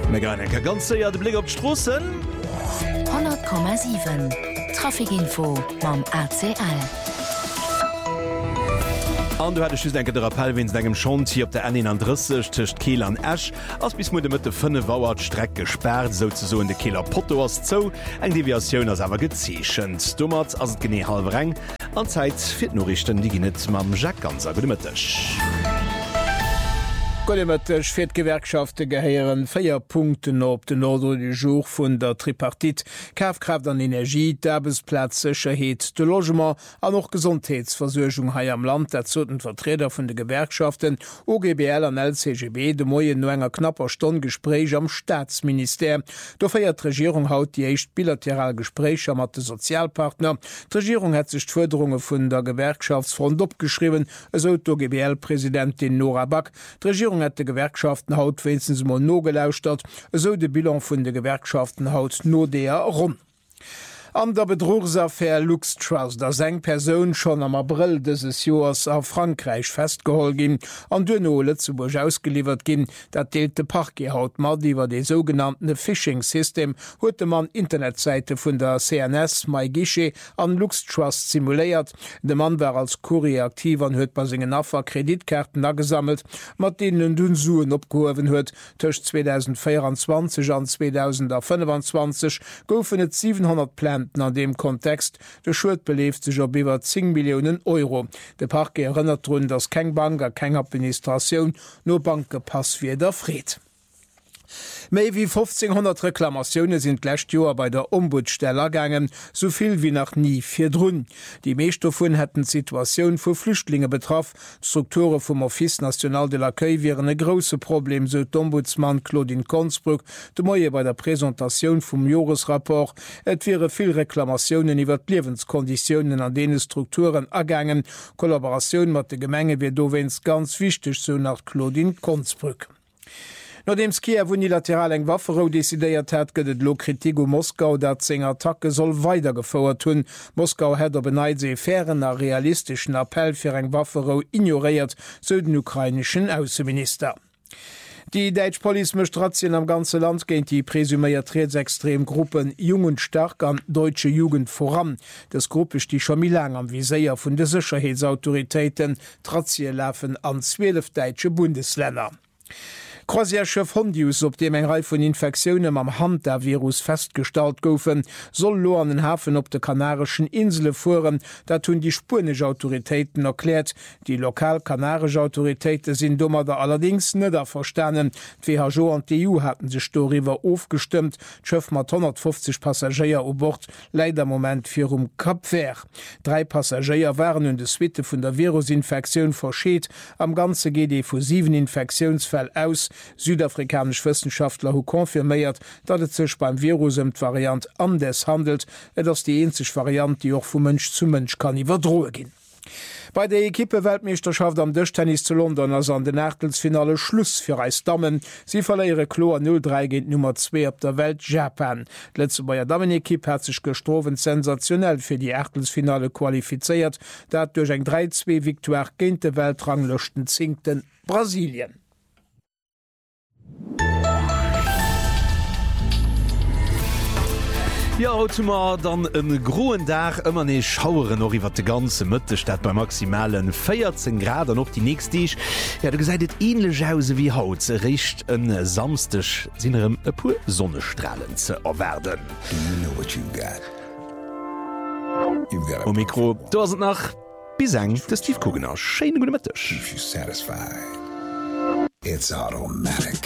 Meganecker ganze ja de Blick op Strossen 100,7 Trafikinfo mam ACL. An du hattest denke der Appell wins engem schon hier op der N31 tischcht Kiel an Ash ass bis mod mit de 5 Wauer Streck gesperrt so in de Kieler Potto ass zo eng Deviationun ass awer gezeechchen. Dummert ass et gené halb Reng an Zeit fir Norrichten die ginnet mam Jack ganz gemmëttech. Golemëttech fir d'Gewerkschafte geheieren 4 Punkten op den Nord du Jour vun der Tripartit, Kafkraft an Energie, d'Erbesplatz, Sicherheet, de Logement an noch Gesundheitsversorgung hai am Land dat zo den Vertreter vun de Gewerkschaften, OGBL an LCGB de Moien no enger knapper Stondgespräch am Staatsminister. Do feiert d'Regierung haut die echt bilateral Gesprächer mat de Sozialpartner. D'Regierung hat sich d'Forderungen vun der Gewerkschaftsfront opgeschrieben, eso d'OGBL-Präsidentin Nora Back. Het de Gewerkschaften haut wezens mal no gelauscht hat, so de Bilan vun de Gewerkschaften haut no der rum. An der Betrugsaffaire Lux Trust, da seng Person schon am April dieses Jahres auf Frankreich festgeholt gin, an Dönno Lützeburg ausgeliefert gin, dat deelt de Parquet haut mat iwwer de sogenannte Phishing-System, huete man Internetseite vun der CNS MyGuichet an Lux Trust simuléiert. De Mann war als Kurier aktiv an huet bei segen Affer Kreditkarten agesammelt, mat denen dun Suen opgehoven huet. Tëcht 2024 an 2025 goufen et 700 Pläne an dem Kontext. De Schuld beleeft sich op iwwer 10 Millionen Euro. De Parquet erinnert run, dass keng Banker, keng Administration, nur Banke pass wie der Fried. Méi wie 1500 Reklamationen sind lächt Joer bei der Ombudsstelle gangen, soviel wie nach nie firrunn. Die meeschte vun hätten Situationun vu Flüchtlinge betraff. Strukture vum Office National de l'Accueil wären e grosse Problem, so d'Ombudsmann Claudine Consbruck de Moie bei der Präsentation vum Jahresrapport. Et wäre viel Reklamationen iwwer Lebenskonditionen an denen Strukturen ergangen. Kollaboration mat de Gemenge wie do wens ganz wichtig, so nach Claudine Consbruck. Nachdem Kiew unilateral eng Waffero desideiert hat, gëtt lo Kritik um Moskau, dat seg Attacke soll weitergefauert hunn. Moskau hat der beneidse fairen a realistischen Appell fir eng Waffero ignoriert, so den ukrainischen Außenminister. Die Deitsch Police mecht Razzien am ganze Land géint die presüméiert Rechtsextremgruppen Jung und Stark an Deutsche Jugend voran. Das Gruppe die schon mi lang am Viséier vun de Sicherheitsautoritäten. Razzie läfen an 12 deitsche Bundesländer. Croisièrschiff Hondius, op dem eng Reif vun Infektionen am Hand der Virus feststalt goufen, soll lo an den Hafen op de Kanarischen Insel fuhren, dat hunn die spanische Autoritäten erklärt. Die lokal-kanarische Autoritäten sind dummer da allerdings nëder verstanen. WHO und die EU hatten sich darüber aufgestimmt. Schiff mat 150 Passagier o Bord, leider moment fir Kap Vert. 3 Passagier waren in de Suite vun der Virusinfektion verscheet. Am ganze GD vu 7 Infektionsfall aus. Südafrikanisch Wissenschaftler hu konfirméiert, dat et sech beim Virus Variant anders handelt, et ass die enzig Variant, die och vu Mënsch zu Mënsch kann iwwerdroe gin. Bei der Ekippe-Weltmeisterschaft am Dëchtennis zu London ass an den Achtelfinale Schluss fir Eis Damen. Sie verleiere Klo 0-3 géint Nummer 2 op der Welt Japan. Letze beier Damen-Ekipp hat sich gestrowen sensationell fir die Achtelfinale qualifiziert, dat duch eng 3-2 Viktoire géint de Weltranglochten 10. Brasilien. Ja, hautmar dann en groen Dach ëmmer ne Schaueren noch iwwer de ganze Mëttestadt bei maximalen 14 Grad noch die nächste Dich. Ja, du gesäidet ähnlich Hause wie haut ze richt en samstech sinnerem e pu Sonnestrahlen ze erwerden. O Mikro do se nach bis eng de Steve Kugener Scheine gute Mëttech. It's automatic.